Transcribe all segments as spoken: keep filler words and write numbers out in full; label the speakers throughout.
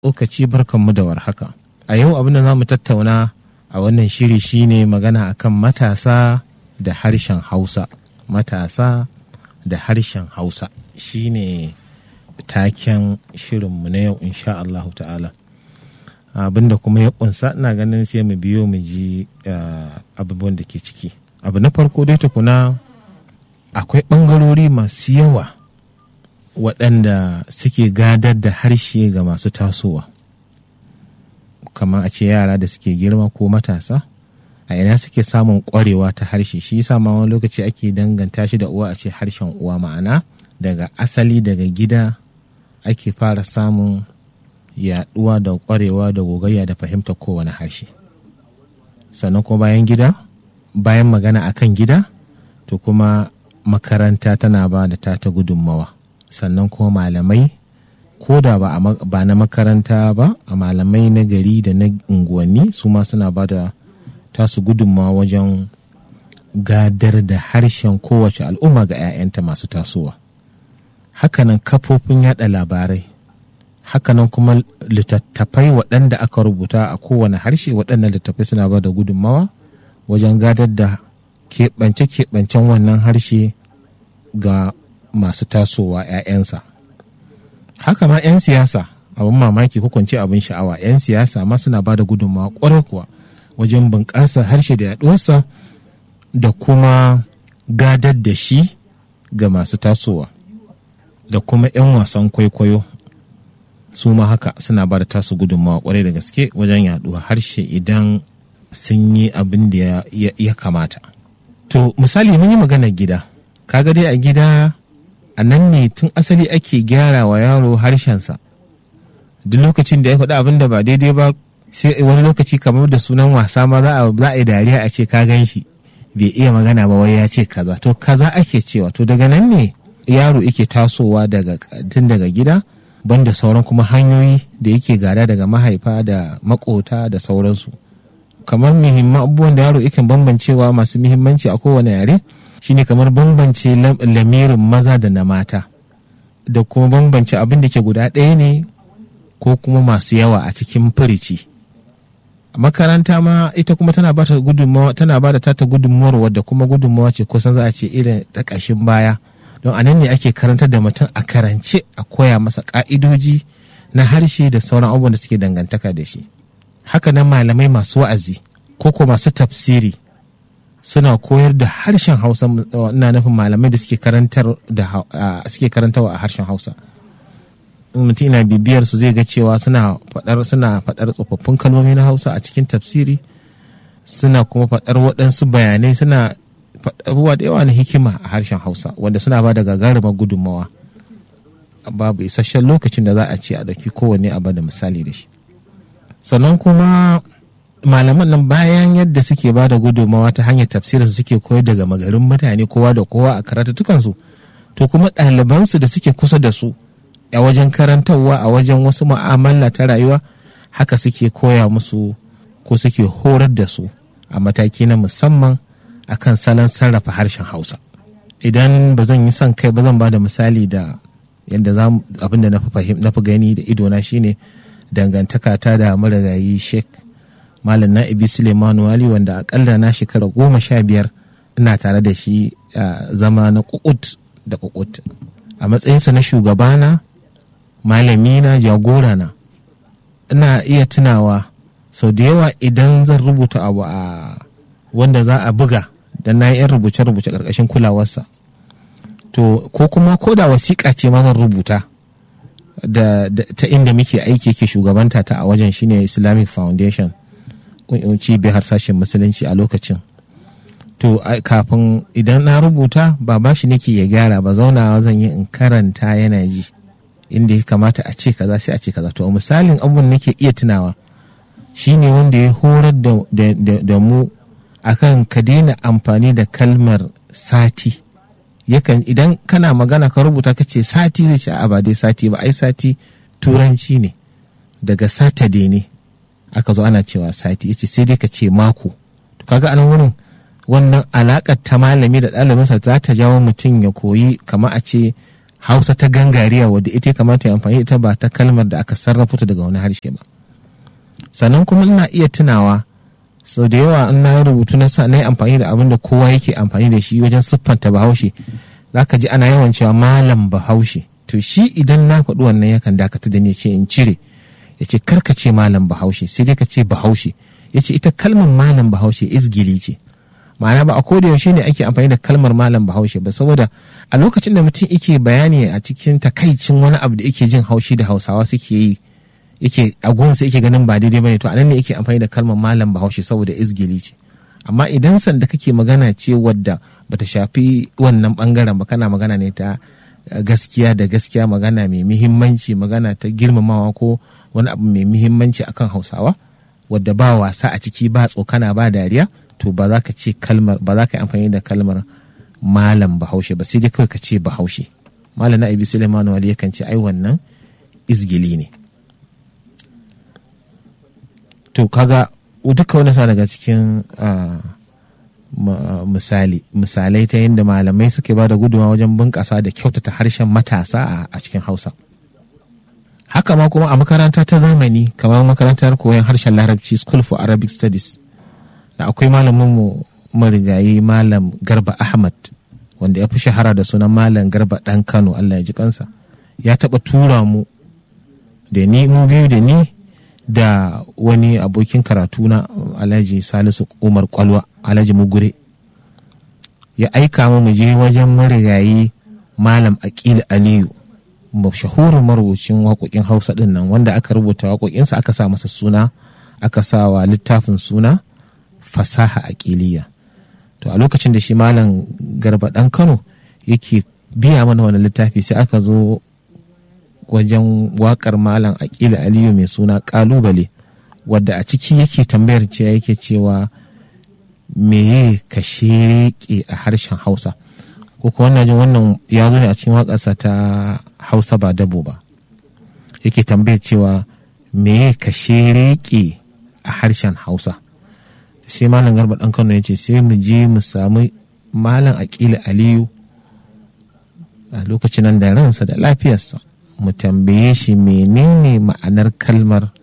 Speaker 1: Lokaci barkanmu da warhaka. A yau abin da za mu tattauna a wannan shiri shine magana akan matasa da harshen Hausa. Matasa da harshen Hausa shine taken shirinmu na yau insha Allah ta'ala. Abin da kuma ya kunsa ina ganin sai mu biyo mu ji abubuwan da ke ciki. Abu na farko dai tukuna akwai ɓangarori masu yawa waɗanda suke gadar da harshe ga masu tasowa, kamar a ce yara da suke girma ko matasa a ina suke samun ƙwarewa ta harshe. Shi yasa ma wani lokaci ake danganta shi da uwa, a ce harshen uwa, ma'ana daga asali daga gida ake fara samun yaɗuwa da ƙwarewa da gogayya da fahimtar kowane harshe. Sannan kuma bayan gida, bayan magana akan gida, to kuma makaranta tana ba da tata gudunmawa. Sannan kuma malamai, ko da ba, ba na makaranta ba, a malamai na gari da na unguwanni su ma suna ba da tasu gudunmawa wajen gadar da harshen kowace al'umma ga 'ya'yanta masu tasowa. Hakanan kafofin yada labarai, hakanan kuma littattafai waɗanda aka rubuta a kowane harshe, waɗannan littattafai suna ba da gudunmawa wajen gadar da keɓance-keɓancen wannan harshe ga masu tasowa 'ya'yansa. Haka ma 'yan siyasa, abin mamaki ko kwance abin sha'awa, 'yan siyasa ma suna ba da gudunmawa ƙwarai kuwa wajen bunƙasa harshe da yaɗuwarsa da kuma gadar da shi ga masu tasowa. Da kuma 'yan wasan kwaikwayo su ma haka suna ba da tasu gudunmawa ƙwarai da gaske wajen yaɗuwa harshe idan sun yi abin da ya, ya kamata. To misali mun yi maganar gida, kaga dai a gida a nan ne tun asali ake gyara wa yaro harshensa. Duk lokacin da ya faɗi abin da ba daidai ba, sai wani lokaci kamar da sunan wasa ma za a yi dariya a ce ka gan shi bai iya magana ba, wai ya ce kaza, to kaza ake cewa. To daga nan ne yaro yake tasowa daga tun daga gida, banda sauran kuma hanyoyi da yake gada daga mahaifa da makota da sauransu. Kamar muhimman abubuwan da yaro yake bambancewa masu muhimmanci a kowane yare shine kamar bambance lamirin maza da na mata, da kuma bambance abin da ke guda ɗaya ne ko kuma masu yawa a cikin firici. Makaranta ma ita kuma tana ba ta gudunmawa, tana ba da tata gudunmawar wadda kuma gudunmawa ce kusan za a ce irin ta ƙashin baya, don anan ne ake karantar da mutum a karance, a koya masa ƙa'idoji na harshe da sauran abubuwan da suke dangantaka da shi. Haka nan malamai masu wa'azi ko ko masu tafsiri suna koyar da harshen Hausa, ina nufin malamai da suke karantar da suke karantawa a harshen Hausa. Mutum ina bibiyar su zai ga cewa suna faɗar suna faɗar tsofaffin kalmomi na Hausa a cikin tafsiri, suna kuma faɗar waɗansu bayanai, suna faɗarwa da yawa na hikima a harshen Hausa wanda suna ba da gagarumar gudunmawa. Babu isasshen lokacin da za a ce a ɗauki kowanne a bada misali da shi. Sannan kuma malaman nan bayan yadda suke ba da gudunmawa ta hanyar tafsirin su suke koyar daga magarin mutane kowa da kowa a karatutukansu, to kuma ɗalibansu da suke kusa da su a wajen karantarwa, a wajen wasu mu'amala ta rayuwa, haka suke koya musu ko suke horar da su a mataki na musamman akan salon sarrafa harshen Hausa. Idan ba zan yi son kai ba, zan ba da misali da yadda za abin da na fi gani da idona shine dangantaka ta da marigayi Sheikh Malam Na'ibi Suleiman Wali, wanda akalla na shekara goma sha biyar ina tare da shi a zama na kukut da kukut a matsayinsa na shugabana, malamina, jagorana. Ina iya tunawa sau da yawa idan zan rubuta abu a wanda za a buga, da na yi yan rubuce-rubuce ƙarƙashin kulawarsa, to ko kuma ko da wasiƙa ce ma zan rubuta da, da ta inda muke aiki yake shugabanta ta a wajen shine Islamic Foundation, cibiyar harsashen musulunci a lokacin. To kafin idan na rubuta ba bashi nake ya gyara ba, zaunawa zan yi in karanta yana ji inda ya kamata a ce kaza sai a ce kaza. To misalin abubuwan nake iya tunawa shine wanda ya horar da, da, da, da mu akan ka daina amfani da kalmar sati. Yakan idan kana magana ka rubuta ka ce sati, zai ce a ba dai sati ba, ai sati turanci ne, daga Saturday ne aka zo ana cewa sati, yace sai dai ka ce mako. To kaga anan wurin wannan alakar ta malami da ɗalibinsa za ta jawo mutum ya koyi, kama a ce hausa ta gangariya wadda ita kamata ya amfani ita ba ta kalmar da aka sarrafa ta daga wani harshe ba. Sannan kuma ina iya tunawa sau da yawa in na rubutu na sa na yi amfani da abin da kowa yake amfani da shi wajen siffanta bahaushe, za ka ji ana yawan cewa malam bahaushe. To shi idan na faɗi wannan yakan dakata da ni ce in cire, ya ce karka ce malam bahaushe sai dai ka ce bahaushe. Ya ce ita kalmar malam bahaushe izgili ce, ma'ana ba a koda yaushe ne ake amfani da kalmar malam bahaushe ba, saboda a lokacin da mutum yake bayani a cikin takaicin wani abu da yake jin haushi da hausawa suke yi, yake a gunsa yake ganin ba daidai bane, to anan ne yake amfani da kalmar malam bahaushe saboda izgili ce. Amma idan sanda kake magana ce wadda bata shafi wannan bangaren ba, kana magana ne ta gaskiya da gaskiya, magana mai muhimmanci, magana ta girmamawa ko wani abu mai muhimmanci akan hausawa wadda ba wasa a ciki, ba tsokana ba dariya, to ba za ka ce kalmar, ba za ka yi amfani da kalmar malam bahaushe ba, sai dai kawai ka ce bahaushe. Malam na Ibi Suleiman Wali yakan ce ai wannan izgili ne. To kaga duka wani sa daga cikin misali misalai ta yadda malamai suke ba da gudunmawa wajen bunƙasa da kyautata harshen matasa a cikin Hausa. Haka ma kuma a makaranta ta zamani kamar makarantar koyon harshen Larabci, School for Arabic Studies, da akwai malaminmu marigayi Malam Garba Ahmad wanda ya fi shahara da sunan Malam Garba ɗan Kano, Allah ya ji kansa. Ya taɓa tura mu da ni mu biyu da ni da wani abokin karatu na Alhaji Salisu Umar Kwalwa, Alhaji Mugure, ya aika mu mu je wajen marigayi Malam Aqil Aliyu, mashahurin marubucin waƙoƙin Hausa ɗin nan, wanda aka rubuta waƙoƙinsa aka sa masa suna, aka sa wa littafin suna Fasaha Aqiliya. To a lokacin da shi Malam Garba ɗan Kano yake biya mana wani littafi, sai aka zo wajen waƙar Malam Aqil Aliyu mai suna Ƙalubale, wadda a ciki yake tambayar ce yake cewa meye ka shereke a harshen Hausa, ko ko wannan jin wannan ya zo ne a cikin waƙarsa ta Hausa ba dabo ba. Yake tambayar cewa meye ka shereke a harshen Hausa. Sai Malam Garba ɗan Kano ya ce sai mu je mu samu Malam Aqil Aliyu a lokacin nan da ransa da lafiyarsa, mu tambaye shi menene ma'anar kalmar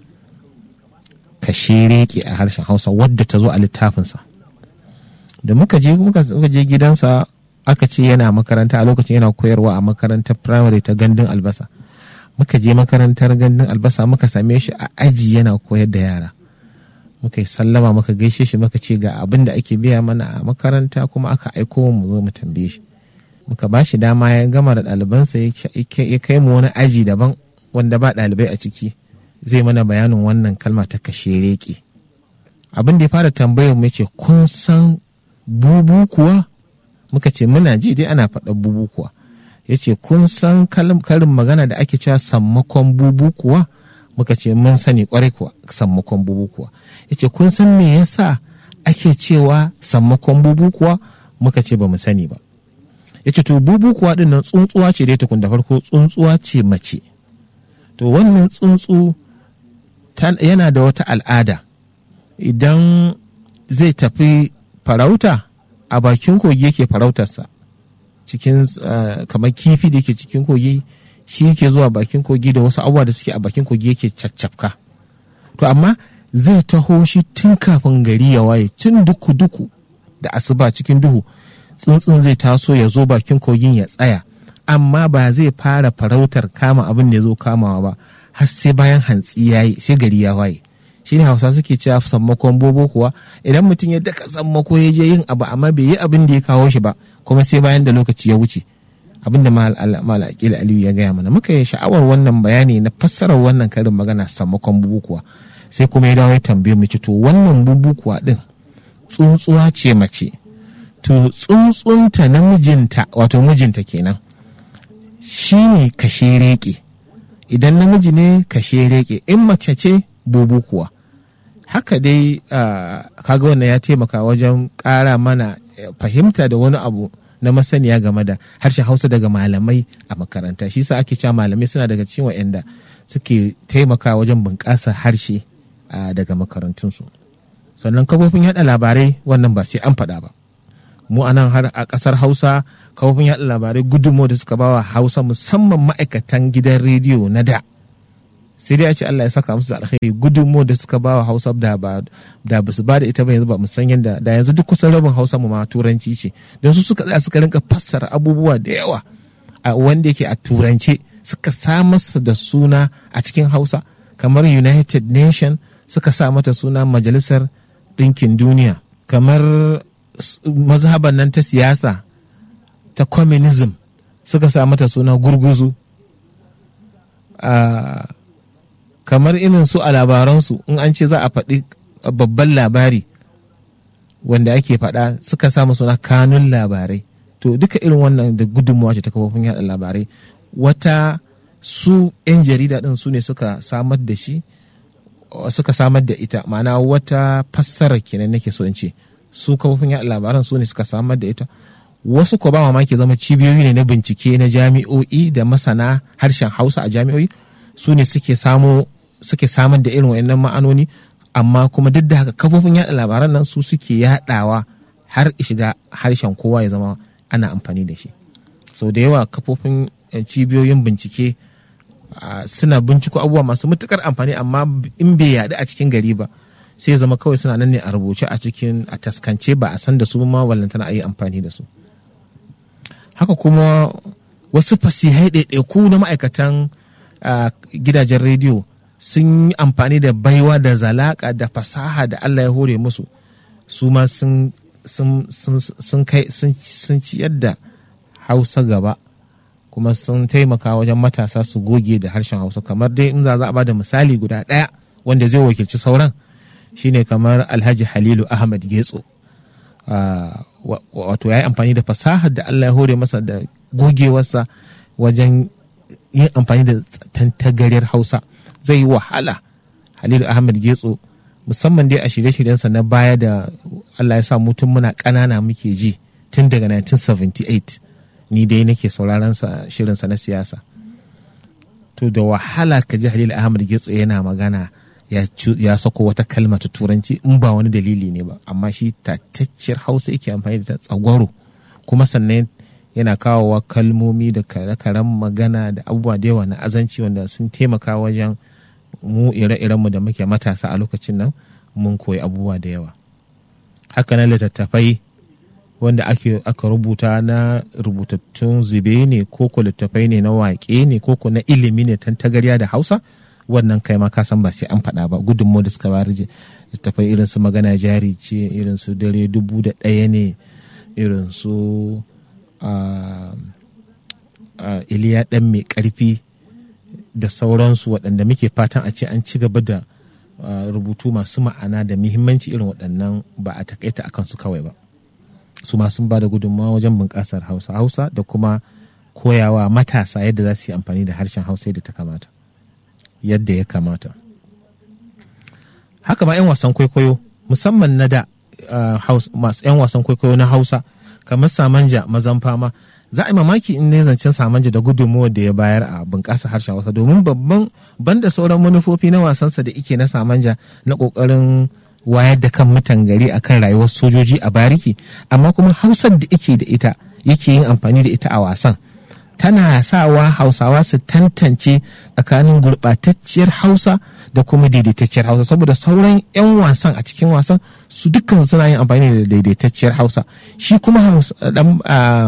Speaker 1: ka shereke a harshen Hausa wadda ta zo a littafinsa. Da muka je muka je gidansa, aka ce yana makaranta a lokacin, yana koyarwa a makarantar primary ta Gandun Albasa. Muka je makarantar Gandun Albasa muka same shi a aji yana koyar da yara. Muka yi sallama, muka gaishe shi, muka ce ga abin da ake biya mana a makaranta kuma aka aiko mu zo mu tambaye shi. Muka ba shi dama ya gama da ɗalibansa, ya kai mu wani aji daban wanda ba ɗalibai a ciki, zai mana bayanin wannan kalma ta kashe reke. Abin da ya fara tambayar mu ce kun san bubu kuwa? Muka ce muna ji dai ana faɗa bubu kuwa. Ya ce kun san karin magana da ake cewa sammakon bubu kuwa? Muka ce mun sani kwarai kuwa sammakon bubu kuwa. Ya ce kun san me yasa ake cewa sammakon bubu kuwa? Muka ce ba mu sani ba. Ya ce to bubu kuwa din nan tsuntsuwa ce dai tukun da farko, tsuntsuwa ce mace. To wannan tsuntsu yana da wata al'ada, idan zai tafi farauta a bakin kogi yake farautarsa, cikin uh, kamar kifi da yake cikin kogi shi yake zuwa bakin kogi da wasu abubuwa da suke a bakin kogi yake caccafka. To amma zai taho shi tun kafin gari ya waye, tun duku-duku da asuba cikin duhu, tsuntsun zai taso ya zo bakin kogin ya tsaya, amma ba zai fara farautar kama abin da ya zo kamawa ba har sai bayan hantsi ya yi, sai gari ya waye. Shi ne Hausa suke cewa sammakon bobo kuwa, idan mutum ya daka sammako ya je yin abu amma bai yi abin da ya kawo shi ba, kuma sai bayan da lokaci ya wuce. Abin da Malam Aqil Aliyu ya gaya mana, muka yi sha'awar wannan bayani na fassarar wannan karin magana sammakon bubu kuwa. Sai kuma ya dawo ya tambaye mu ce to wannan bubu kuwa din tsuntsuwa ce mace, to tsuntsunta namijinta, wato mijinta kenan, shi ne kashe reke. Idan namiji ne kashe reke, in mace ce bubu kuwa. Haka dai uh, kaga wannan ya taimaka wajen ƙara mana fahimta da wani abu na masaniya game da harshen Hausa daga malamai a makaranta. Shi sa ake cewa malamai suna daga cikin waɗanda suke taimaka wajen bunƙasa harshe uh, daga makarantunsu. Sannan kafofin yaɗa labarai wannan ba sai an faɗa ba. mu anan har a ƙasar Hausa kafofin yaɗa labarai gudunmu da suka bawa Hausa musamman ma'aikatan gidan rediyo na da sai dai a ce Allah ya saka musu da alkhairi gudunmu da suka bawa Hausa da ba da ba su ba da ita ba yanzu ba mu san yanda da yanzu duk kusan rabin Hausa mu ma turanci ce don su suka tsaya suka rinka fassara abubuwa da yawa a wanda yake a turance suka sa masa da suna a cikin Hausa kamar United Nation suka sa mata suna Majalisar Ɗinkin Duniya kamar mazhaban nan ta siyasa ta communism suka sa mata suna gurguzu uh, kamar irin su a labaransu in an ce za a faɗi babban labari wanda ake faɗa suka samu suna kanun labarai to duka irin wannan da gudunmawa ce ta kafofin yaɗa labarai wata su 'yan jarida ɗin su ne suka samar da shi suka samar da ita ma'ana wata fassara kenan nake so in ce su kafofin yaɗa labaran su ne suka samar da ita wasu ko ba mamaki zama cibiyoyi ne na bincike na jami'o'i da masana harshen Hausa a jami'o'i su ne suke samo suke samar da irin wayannan ma'anoni amma kuma duk da haka kafofin yaɗa labaran nan su suke yaɗawa har shiga harshen kowa ya zama ana amfani da shi sau da yawa kafofin cibiyoyin bincike suna binciko abubuwa masu matukar amfani amma in bai yaɗu a cikin gari ba sai zama kawai suna nan ne a rubuce a cikin a taskance ba a san da su ma wallantana a yi amfani da su haka kuma wasu fasihai ɗaiɗaiku na ma'aikatan gidajen rediyo sun yi amfani da baiwa da zalaka da fasaha da Allah ya hore musu su ma sun sun ciyar da Hausa gaba kuma sun taimaka wajen matasa su goge da harshen Hausa kamar dai in za a ba da misali guda ɗaya wanda zai wakilci sauran shine kamar Alhaji Halilu Ahmad Getso wato ya yi amfani da fasahar da Allah ya hore masa da gogewarsa wajen yin amfani da tantagariyar Hausa zai yi wahala Halilu Ahmad Getso musamman dai a shirye-shiryensa na baya da Allah ya sa mutum muna ƙanana muke ji tun daga nineteen seventy-eight ni dai nake sauraron sa shirinsa na siyasa to da wahala ka ji Halilu Ahmad Getso yana magana ya, ya sako wata kalma ta turanci in ba wani dalili ne ba amma shi tatacciyar Hausa yake amfani da ta tsagwaro kuma sannan yana kawowa kalmomi da kare-karen magana da abubuwa da yawa na azanci wanda sun taimaka wajen mu ire-irenmu da muke matasa a lokacin nan mun koyi abubuwa da yawa haka na littattafai wanda ake aka rubuta na rubutattun zube ne ko ko littattafai ne na waƙe ne ko ko na ilimi ne tantagarya da Hausa wannan kai ma ka san ba sai an faɗa ba gudunmu da suka bari littattafai irin su magana jari ce irin su dare dubu da ɗaya ne irin su Iliya ɗan mai ƙarfi da sauransu waɗanda muke fatan a ce an ci gaba da rubutu masu ma'ana da muhimmanci irin waɗannan ba a takaita akan su kawai ba su ma sun ba da gudunmawa wajen bunƙasar hausa hausa da kuma koyawa matasa yadda za su yi amfani da harshen hausa yadda ta kamata yadda ya kamata haka ma 'yan wasan kwaikwayo musamman na da masu 'yan wasan kwaikwayo na hausa kamar Samanja mazan fama za a yi mamaki in ne zancen Samanja da gudunmuwar da ya bayar a bunƙasa harshen Hausa domin babban banda sauran manufofi na wasansa da ike na Samanja na ƙoƙarin wayar da kan mutan gari akan rayuwar sojoji a bariki amma kuma Hausar da ike da ita yake yin amfani da ita a wasan tana sawa Hausawa su tantance tsakanin gurɓatacciyar Hausa da kuma daidaitacciyar Hausa saboda sauran 'yan wasan a cikin wasan su dukkan suna yin amfani da daidaitacciyar Hausa shi kuma dan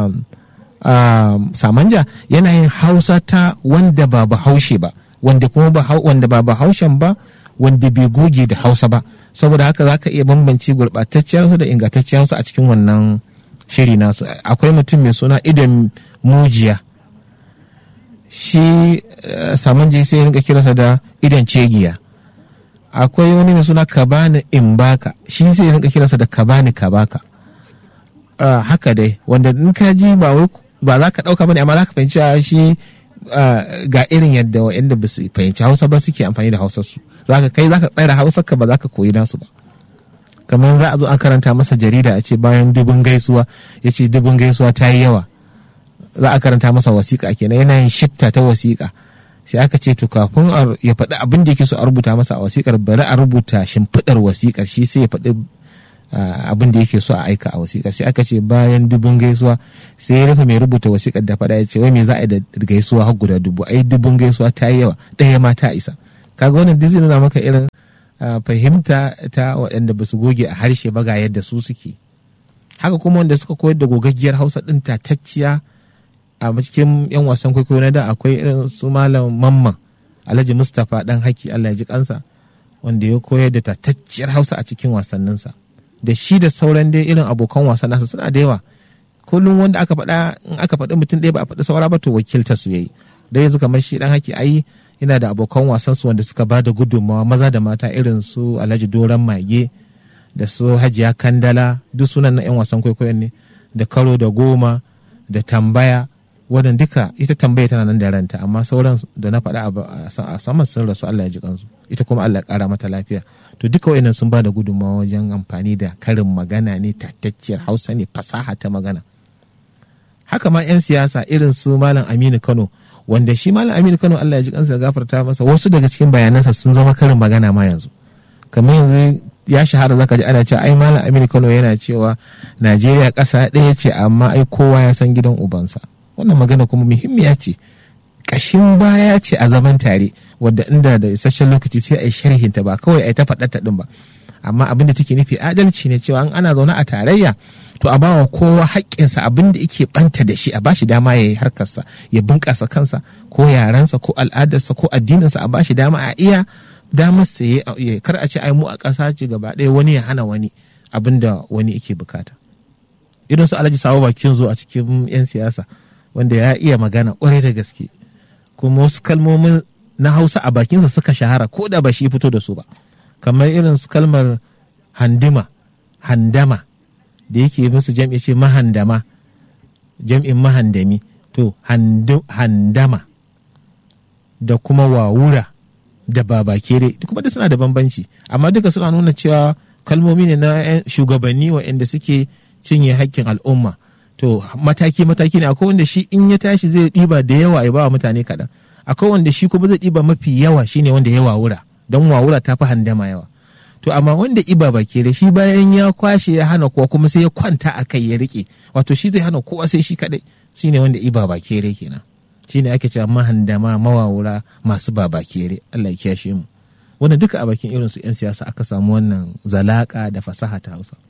Speaker 1: Samanja yana yin Hausa ta wanda ba Bahaushe ba wanda kuma ba wanda ba Bahaushen ba wanda bai goge da Hausa ba saboda haka zaka iya bambance gurɓatacciyar Hausa da ingantacciyar Hausa a cikin wannan shiri nasu akwai mutum mai suna Idan Mujiya shi uh, Samanja sai ya rinka kiransa da Idan Cegiya akwai wani mai suna Kabani Imbaka shi sai ya rinka kiransa da Kabani Kabaka uh, haka dai wanda in ka ji ba wai ba za ka ɗauka bane amma za ka fahimci shi uh, ga irin yadda wa'anda ba su fahimci Hausa ba suke amfani da Hausar su za ka kai za ka tsaya Hausar ka ba za ka koyi nasu ba kamar za a zo an karanta masa jarida a ce bayan dubun gaisuwa ya ce dubun gaisuwa ta yi yawa za a karanta masa wasiƙa kenan yana yin shifta ta wasiƙa sai aka ce to kafin ya faɗi abin da yake so a rubuta masa a wasiƙar bari a rubuta shimfiɗar wasiƙar shi sai ya faɗi abin da yake so a aika a wasiƙa, sai aka ce bayan dubun gaisuwa sai ya rufe mai rubuta wasiƙar da faɗa ya ce wai me za a yi da gaisuwa har guda dubu, ai dubun gaisuwa ta yi yawa, ɗaya ma ta isa. Kaga wannan duk zai nuna maka irin fahimta ta waɗanda ba su goge a harshe ba ga yadda su suke. Haka kuma wanda suka koyar da gogaggiyar Hausa ɗin tatacciya a cikin yan wasan kwaikwayo na da akwai irin su Malam Mamman Alhaji Mustapha ɗan haki Allah ya ji kansa, wanda ya koyar da tatacciyar Hausa a cikin wasanninsa. Da shi da sauran dai irin abokan wasa nasa suna da yawa. Kullum wanda aka faɗa in aka faɗi mutum ɗaya ba a faɗi saura ba to wakilta su yayi. Da yanzu kamar shi ɗan haki ai yana da abokan wasan su wanda suka bada gudunmawa maza da mata irin su Alhaji Doron Mage da su Hajiya Kandala, duk sunan na yan wasan kwaikwayon ne, da Karo da Goma da Tambaya. Wannan duka ita tambaya tana nan da ranta, amma sauran da na faɗa a saman sun rasu Allah ya ji kansu, ita kuma Allah ya ƙara mata lafiya. To duka wayannan sun ba da gudunmawa wajen amfani da karin magana ne, tattacciyar Hausa ne, fasaha ta magana. Haka ma 'yan siyasa irin su Malam Aminu Kano, wanda shi Malam Aminu Kano Allah ya ji kansa ya gafarta masa, wasu daga cikin bayanansa sun zama karin magana ma yanzu. Kamar yanzu ya shahara zaka ji ana cewa ai Malam Aminu Kano yana cewa Najeriya ƙasa ɗaya ce amma ai kowa ya san gidan ubansa. Wannan magana kuma muhimmiya ce, ƙashin baya ce a zaman tare, wadda inda da isasshen lokaci sai a yi sharhinta ba kawai a yi ta faɗata ɗin ba. Amma abin da take nufi adalci ne, cewa an ana zaune a tarayya to a bawa kowa haƙƙinsa, abin da yake ɓanta da shi a bashi dama ya yi harkarsa, ya bunƙasa kansa ko yarensa ko al'adarsa ko addininsa, a bashi dama a iya damar sa ya, kar a ce ai mu a ƙasa ce gaba ɗaya wani ya hana wani abin da wani yake bukata. Idan su Alhaji Sabo Bakin zo a cikin 'yan siyasa, wanda ya iya magana kwarai da gaske, kuma wasu kalmomin na Hausa a bakinsa suka shahara ko da ba shi fito da su ba, kamar irin su kalmar handima, handama da yake musu jam'i ce mahandama, jam'in mahandami, to handama da kuma wawura da babakere kuma da suna da bambanci, amma duka suna nuna cewa kalmomi ne na shugabanni waɗanda suke cinye hakkin al'umma. To mataki-mataki ne, akwai wanda shi in ya tashi zai ɗiba da yawa ya ba wa mutane kaɗan, akwai wanda shi kuma zai ɗiba mafi yawa shine wanda ya wawura, don wawura ta fi handama yawa. To amma wanda iba bake da shi bayan ya kwashe ya hana kowa kuma sai ya kwanta a kai ya riƙe, wato shi zai hana kowa sai shi kaɗai, shine wanda iba bakere kenan, shine ake cewa mahandama, mawawura, masu ba bakere. Allah ya kiyashe mu. Wannan duka a bakin irin su 'yan siyasa aka samu wannan zalaka da fasaha ta Hausa.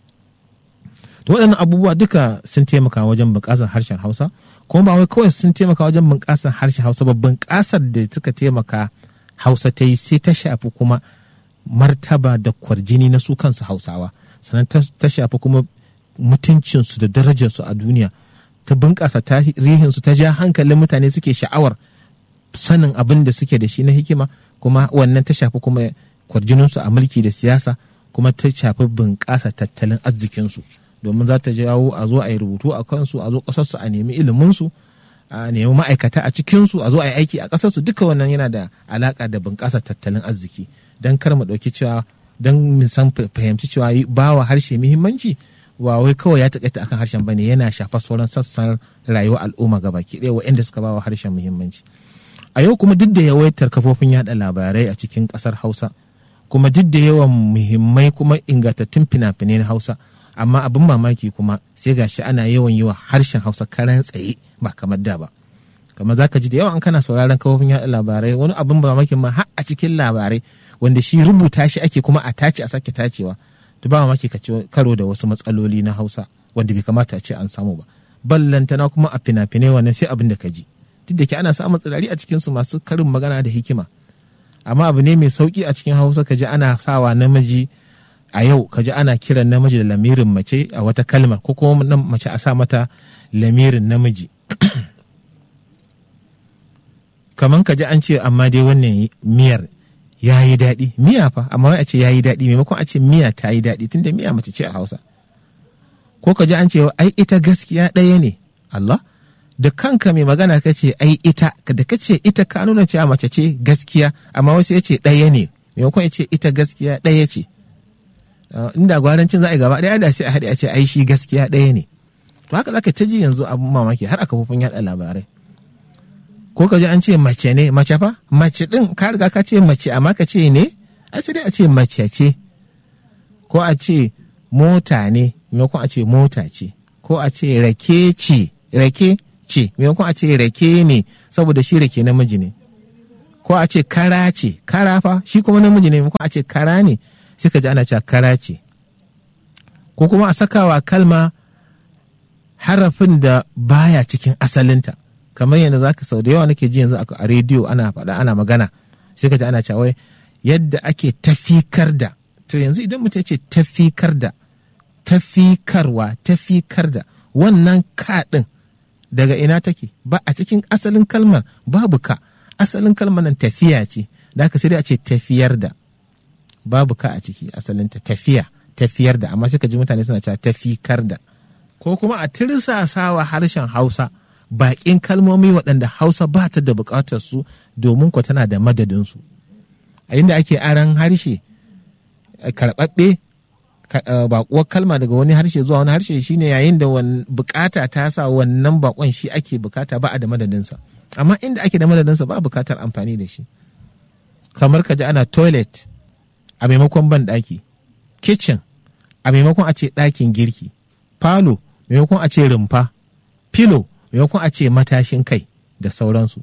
Speaker 1: Waɗannan abubuwa duka sun taimaka wajen bunƙasar harshen Hausa, kuma ba wai kawai sun taimaka wajen bunƙasar harshen Hausa ba, bunƙasar da suka taimaka Hausa ta yi sai ta shafi kuma martaba da kwarjini na su kansu Hausawa, sannan ta shafi kuma mutuncinsu da darajarsu a duniya, ta bunƙasa tarihinsu, ta ja hankalin mutane suke sha'awar sanin abin da suke da shi na hikima, kuma wannan ta shafi kuma kwarjininsu a mulki da siyasa, kuma ta shafi bunƙasa tattalin arzikinsu, domin za ta jawo a zo a yi rubutu a kansu, a zo ƙasarsu a nemi iliminsu, a nemi ma'aikata a cikinsu, a zo a yi aiki a ƙasarsu. Duka wannan yana da alaƙa da bunƙasar tattalin arziki, don kar mu ɗauki cewa, don mu san fahimci cewa ba wa harshe muhimmanci ba wai kawai ya taƙaita akan harshen bane, yana shafar sauran sassan rayuwar al'umma gabaki ɗaya waɗanda suka ba wa harshen muhimmanci. A yau kuma duk da yawaitar kafofin yaɗa labarai a cikin ƙasar Hausa, kuma duk da yawan muhimmai kuma ingantattun fina-finai na Hausa, amma abin mamaki kuma sai gashi ana yawan yi wa harshen Hausa karan tsaye ba kamar da ba. Kamar za ka ji da yawa an kana sauraron kafofin yaɗa labarai, wani abin mamakin ma har a cikin labarai wanda shi rubuta shi ake kuma a tace a sake tacewa, to ba mamaki ka ci karo da wasu matsaloli na Hausa wanda bai kamata a ce an samu ba. Ballantana kuma a fina-finai wannan sai abin da ka ji, duk da ke ana samun tsirari a cikinsu masu karin magana da hikima, amma abu ne mai sauki a cikin Hausa ka ji ana sawa namiji a yau, ka ji ana kiran namiji da lamirin mace a wata kalmar, ko kuma mace a sa mata lamirin namiji. Kaman ka ji an ce amma dai wannan miyar ya yi daɗi, miya fa, amma wai a ce ya yi daɗi maimakon a ce miya ta yi daɗi, tunda miya mace ce a Hausa. Ko ka ji an ce ai ita gaskiya ɗaya ne. Allah, da kanka mai magana ka ce ai ita, da ka ce ita ka nuna cewa mace ce gaskiya, amma wasu ya ce ɗaya ne maimakon ya ce ita gaskiya ɗaya ce. Inda gwarancin za a yi gaba ɗaya da sai a haɗe a ce ai shi gaskiya ɗaya ne. To haka za ka ta ji yanzu abin mamaki har a kafofin yaɗa labarai. Ko ka ji an ce mace ne, mace fa, mace ɗin ka riga ka ce mace amma ka ce ne, ai sai dai a ce mace ce. Ko a ce mota ne maimakon a ce mota ce, ko a ce rake ce rake ce maimakon a ce rake ne saboda shi rake namiji ne, ko a ce kara ce kara fa shi kuma namiji ne maimakon a ce kara ne sai ka ji ana cewa kara ce. Ko kuma a sakawa kalma harafin da baya cikin asalinta, kamar yadda zaka sau da yawa nake ji yanzu a rediyo ana faɗa ana magana sai ka ji ana cewa yadda ake tafikar da, to yanzu idan mutum ce tafikar da, tafikarwa tafikar da, wannan ka ɗin daga ina take? Ba a cikin asalin kalmar babu ka, asalin kalmar nan tafiya ce, da haka sai dai a ce tafiyar da, babu ka a ciki asalinta tafiya tafiyar da, amma suka ji mutane suna cewa tafikar da. Ko kuma a tirsasawa harshen Hausa baƙin kalmomi waɗanda Hausa ba ta da buƙatar su domin ko tana da madadin su. A inda ake aran harshe karɓaɓɓe baƙuwar kalma daga wani harshe zuwa wani harshe shine yayin da buƙata ta sa wannan baƙon shi ake buƙata ba a da madadinsa. Amma inda ake da madadinsa ba buƙatar amfani da shi. Kamar ka ji ana toilet a maimakon ban ɗaki, kitchen a maimakon a ce ɗakin girki, falo maimakon a ce rumfa, filo maimakon a ce matashin kai da sauransu.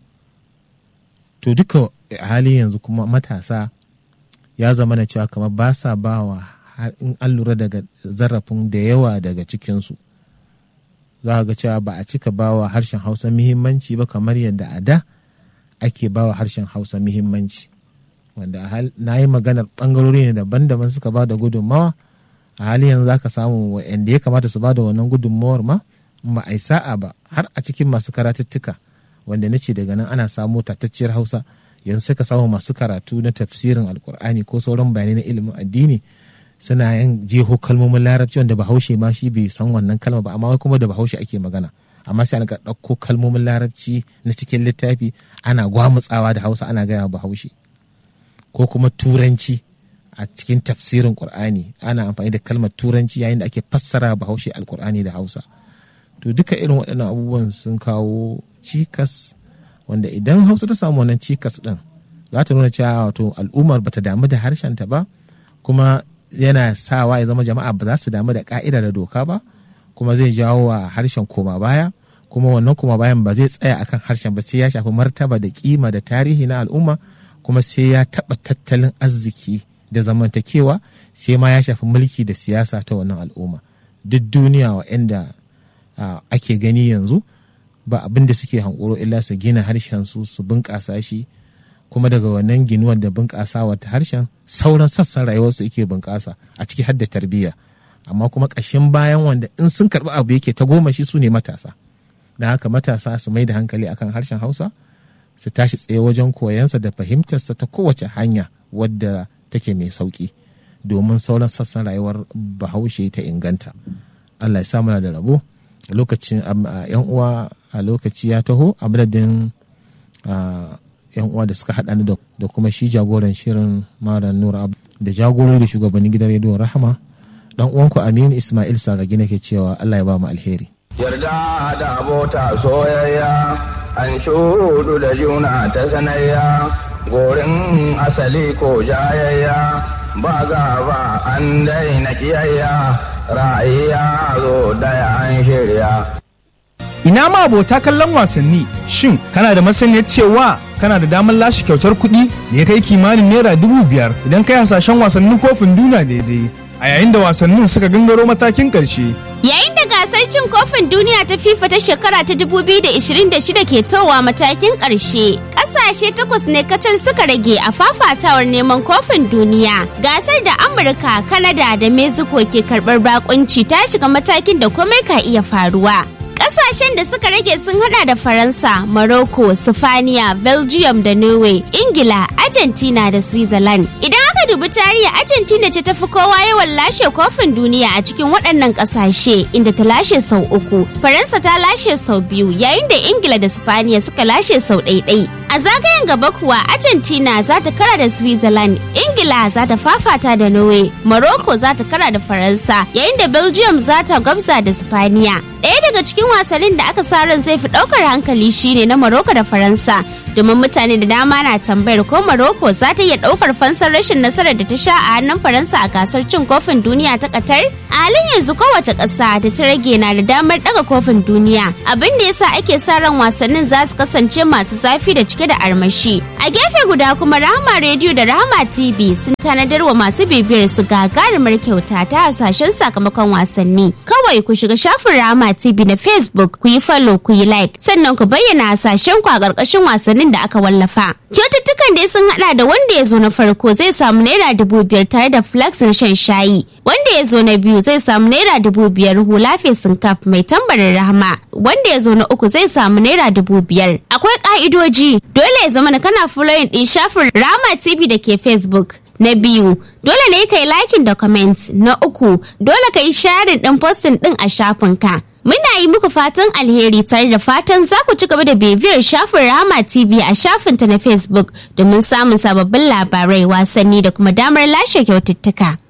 Speaker 1: To duka hali yanzu kuma matasa ya zama na cewa kamar ba sa ba wa in an lura daga zarafin da yawa daga cikinsu. Za ga cewa ba a cika ba wa harshen Hausa muhimmanci ba kamar yadda a da ake ba wa harshen Hausa muhimmanci. Wanda na yi maganar ɓangarori ne daban-daban suka ba da gudunmawa, a hali yanzu za ka samu wa'anda ya kamata su ba da wannan gudunmawar ma ba a yi sa'a ba, har a cikin masu karatuttuka wanda na ce daga nan ana samu tatacciyar Hausa. Yanzu suka samu masu karatu na tafsirin Alkur'ani ko sauran bayanai na ilimin addini suna yin jeho kalmomin larabci wanda bahaushe ma shi bai san wannan kalma ba, amma kuma da bahaushe ake magana, amma sai an ga ɗauko kalmomin larabci na cikin littafi ana gwamutsawa da Hausa ana gaya bahaushe. Ko kuma turanci a cikin tafsirin Qur'ani ana amfani da kalmar turanci yayin da ake fassara bahaushe Alkur'ani da Hausa. To duka irin waɗannan abubuwan sun kawo cikas, wanda idan Hausa ta samu wannan cikas ɗin za ta nuna cewa wato al'ummar bata damu da harshenta ba, kuma yana sawa ya zama jama'a ba za su damu da ka'ida da doka ba, kuma zai jawo wa harshen koma baya, kuma wannan koma bayan ba zai tsaya akan harshen ba sai ya shafi martaba da kima da tarihi na al'umma, kuma sai ya taɓa tattalin arziki da zamantakewa, sai ma ya shafi mulki da siyasa ta wannan al'umma. Duk duniya wa'anda ake gani yanzu ba abin da suke hankuro illa su gina harshen su su bunƙasa shi, kuma daga wannan ginuwar da bunƙasa wata harshen sauran sassan rayuwarsu yake bunƙasa a ciki har da tarbiyya. Amma kuma ƙashin bayan wanda in sun karɓi abu yake ta goma shi su ne matasa. Don haka matasa su mai da hankali akan harshen Hausa, su tashi tsaye wajen koyansa da fahimtarsa ta kowace hanya wadda take mai sauƙi domin sauran sassan rayuwar Bahaushe ta inganta. Allah ya sa mana da rabo. Lokacin yan uwa a lokaci ya taho, a madadin yan uwa da suka haɗa ni da kuma shi jagoran shirin Malam Nura da jagorori da shugabannin gidan rediyon Rahama, dan uwanku Aminu Ismail Sagagi nake cewa Allah ya ba mu alheri.
Speaker 2: Yarda da abota soyayya, an shudu da juna ta sanayya, gorin asali ko jayayya, ba gaba an daina kiyayya, ra'ayya zo daya an shirya.
Speaker 3: Ina ma abota kallon wasanni, shin kana da masaniyar cewa kana da damar lashe kyautar kuɗi da ya kai kimanin naira dubu biyar idan kai hasashen wasannin kofin duniya daidai a yayin da wasannin suka gangaro matakin ƙarshe.
Speaker 4: Yayin da gasar cin kofin duniya ta FIFA ta shekara ta dubu biyu da ashirin da shida ke towa matakin ƙarshe, ƙasashe takwas ne kacal suka rage a fafatawar neman kofin duniya. Gasar da Amurka, Kanada da Mexico ke karɓar bakunci ta shiga matakin da komai ka iya faruwa. Ƙasashen da suka rage sun hada da Faransa, Morocco, Sifaniya, Belgium da Norway, Ingila, Argentina da Switzerland. Idan aka dubi tarihi, Argentina ce tafi kowa yawan lashe kofin duniya a cikin waɗannan ƙasashe, inda ta lashe sau uku. Faransa ta lashe sau biyu, yayin da Ingila da Sifaniya suka lashe sau ɗaiɗai. A zagayen gaba kuwa Argentina za ta kara da Switzerland, Ingila za ta fafata da Norway, Morocco za ta kara da Faransa, yayin da Belgium za ta gwabza da Spaniya. Ɗaya daga cikin wasannin da aka sa ran zai fi ɗaukar hankali shine na Morocco da Faransa, domin mutane da dama na tambayar ko Morocco za ta iya ɗaukar fansar rashin nasarar da ta sha a hannun Faransa a gasar cin kofin duniya ta Qatar. A halin yanzu kowace ƙasa da ta rage na da damar ɗaga kofin duniya, abin da yasa ake sa ran wasannin za su kasance masu zafi da cike da armashi. A gefe guda kuma Rahama Radio da Rahama T V sun tanadar wa masu bibiyar su gagarumar kyauta ta hasashen sakamakon wasanni. Kawai ku shiga shafin Rahama T V na Facebook, ku yi follow, ku yi like, sannan ku bayyana hasashen ku a ƙarƙashin wasannin da aka wallafa. Kyaututtukan dai sun hada da wanda ya zo na farko zai samu naira dubu biyar tare da flaxin shan shayi, wanda ya zo na biyu zai samu naira dubu biyar hula fesin kaf mai tambarin Rahama, wanda ya zo na uku zai samu naira dubu biyar. Akwai ka'idoji, dole ya zama kana following din shafin Rahama T V da ke Facebook. Na biyu, dole ne ka yi liking da comment. Na uku, dole ka yi sharing din posting din a shafinka. Muna yi muku fatan alheri tare da fatan za ku ci gaba da bibiyar shafin Rahama T V a shafinta na Facebook domin samun sababbin labarai, wasanni da kuma damar lashe kyaututtuka.